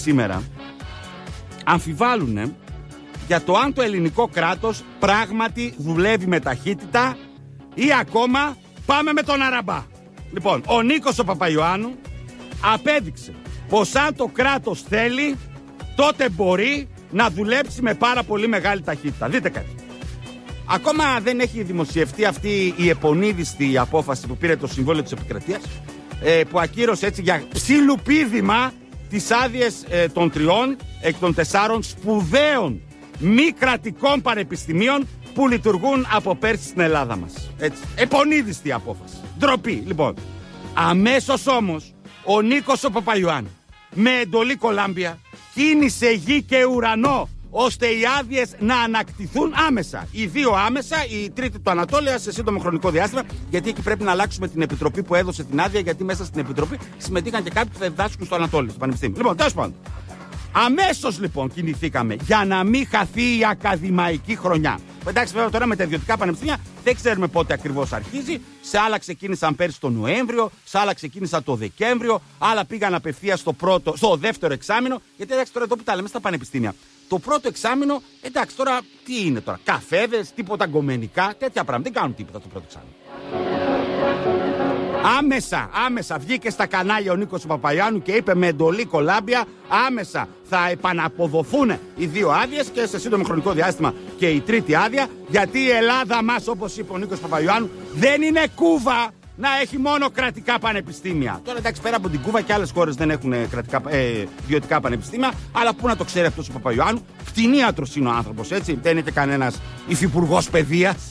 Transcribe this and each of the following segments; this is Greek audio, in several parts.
σήμερα αμφιβάλλουν για το αν το ελληνικό κράτος πράγματι δουλεύει με ταχύτητα ή ακόμα πάμε με τον Αραμπά. Λοιπόν, ο Νίκος ο Παπαϊωάννου απέδειξε πως αν το κράτος θέλει, τότε μπορεί να δουλέψει με πάρα πολύ μεγάλη ταχύτητα. Δείτε κάτι. Ακόμα δεν έχει δημοσιευτεί αυτή η επονίδιστη απόφαση που πήρε το Συμβούλιο της Επικρατείας, που ακύρωσε έτσι για ψιλουπίδημα τις άδειες των 3 εκ των 4 σπουδαίων μη κρατικών πανεπιστημίων που λειτουργούν από πέρσι στην Ελλάδα μας. Έτσι. Επονίδιστη απόφαση. Ντροπή. Λοιπόν, αμέσως όμως ο Νίκος ο Παπαϊωάννου με εντολή Κολάμπια κίνησε γη και ουρανό ώστε οι άδειες να ανακτηθούν άμεσα. Οι 2 άμεσα, η τρίτη του Ανατόλια σε σύντομο χρονικό διάστημα, γιατί εκεί πρέπει να αλλάξουμε την επιτροπή που έδωσε την άδεια, γιατί μέσα στην επιτροπή συμμετείχαν και κάποιοι που θα διδάσκουν στο Ανατόλιο, στο Πανεπιστήμιο. Λοιπόν, τέλος πάντων. Αμέσως λοιπόν κινηθήκαμε για να μην χαθεί η ακαδημαϊκή χρονιά. Εντάξει, βέβαια τώρα με τα ιδιωτικά πανεπιστήμια δεν ξέρουμε πότε ακριβώς αρχίζει. Σε άλλα ξεκίνησαν πέρσι τον Νοέμβριο, σε άλλα ξεκίνησαν το Δεκέμβριο, άλλα πήγαν απευθείας στο δεύτερο εξάμηνο. Γιατί εντάξει, τώρα εδώ που τα λέμε στα πανεπιστήμια, το πρώτο εξάμηνο, εντάξει τώρα τι είναι τώρα, καφέδες, τίποτα γκομενικά, τέτοια πράγματα. Δεν κάνουν τίποτα το πρώτο εξάμηνο. Άμεσα βγήκε στα κανάλια ο Νίκος Παπαϊωάννου και είπε με εντολή Κολάμπια άμεσα θα επαναποδοθούν οι 2 άδειες και σε σύντομο χρονικό διάστημα και η τρίτη άδεια, γιατί η Ελλάδα μας, όπως είπε ο Νίκος Παπαϊωάννου, δεν είναι Κούβα να έχει μόνο κρατικά πανεπιστήμια. Τώρα εντάξει, πέρα από την Κούβα και άλλες χώρες δεν έχουν ιδιωτικά πανεπιστήμια, αλλά πού να το ξέρει αυτός ο Παπαϊωάννου, κτηνίατρος είναι ο άνθρωπος, έτσι, δεν είναι κανένας υφυπουργός παιδείας.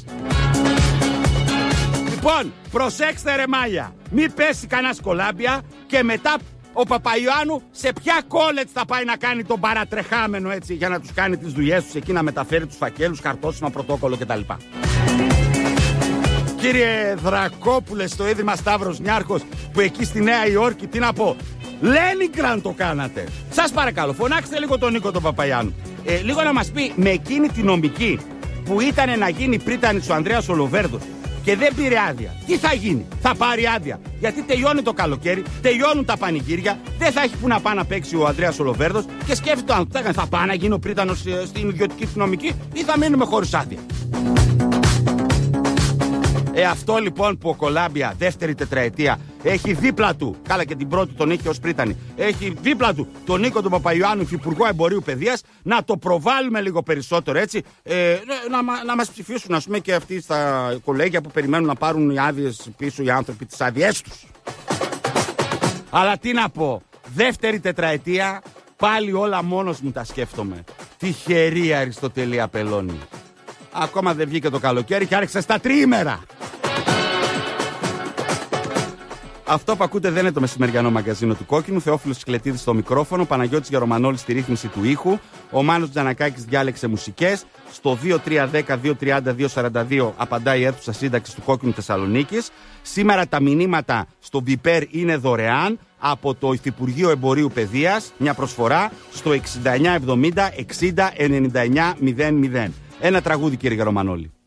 Λοιπόν, προσέξτε ρε μάλια, μην πέσει κανένας Κολάμπια και μετά ο Παπαϊωάννου σε ποια κόλετς θα πάει να κάνει τον παρατρεχάμενο, έτσι, για να τους κάνει τις δουλειές τους εκεί, να μεταφέρει τους φακέλους, χαρτόσημα, πρωτόκολλο κτλ. Κύριε Δρακόπουλε, στο Ίδρυμα Σταύρος Νιάρχος, που εκεί στη Νέα Υόρκη, τι να πω, Λένιγκραντ το κάνατε. Σας παρακαλώ, φωνάξτε λίγο τον Νίκο τον Παπαϊωάννου. Λίγο να μας πει με εκείνη τη νομική που ήταν να γίνει πρίτανης ο Ανδρέας ο Λοβέρδος και δεν πήρε άδεια. Τι θα γίνει, θα πάρει άδεια. Γιατί τελειώνει το καλοκαίρι, τελειώνουν τα πανηγύρια, δεν θα έχει που να πάει να παίξει ο Ανδρέας ο Λοβέρδος και σκέφτεται αν θα πάει να γίνει ο πρίτανος στην ιδιωτική νομική ή θα μείνουμε χωρίς άδεια. Αυτό λοιπόν που ο Κολάμπια δεύτερη τετραετία έχει δίπλα του, καλά και την πρώτη τον έχει ως πρίτανη, έχει δίπλα του τον Νίκο τον Παπαϊωάννου, υφυπουργό εμπορίου παιδείας, να το προβάλλουμε λίγο περισσότερο, έτσι, να μας ψηφίσουν, ας πούμε, και αυτοί στα κολέγια που περιμένουν να πάρουν οι άδειες πίσω, οι άνθρωποι, τις άδειές τους. Αλλά τι να πω, δεύτερη τετραετία πάλι όλα μόνος μου τα σκέφτομαι. Τυχερή Αριστοτελή Απελώνη. Ακόμα δεν βγήκε το καλοκαίρι και άρχισε στα τριήμερα. Αυτό που ακούτε δεν είναι το μεσημεριανό μαγκαζίνο του Κόκκινου. Θεόφιλος Σκλετίδης στο μικρόφωνο, Παναγιώτης Γερομανόλης στη ρύθμιση του ήχου. Ο Μάνος Τζανακάκης διάλεξε μουσικές. Στο 2310-230-242 απαντάει η αίθουσα σύνταξης του Κόκκινου Θεσσαλονίκης. Σήμερα τα μηνύματα στο Viper είναι δωρεάν από το Υφυπουργείο Εμπορίου Παιδείας. Μια προσφορά στο 6970 60 99 00. Ένα τραγούδι, κύριε Γερομανόλη.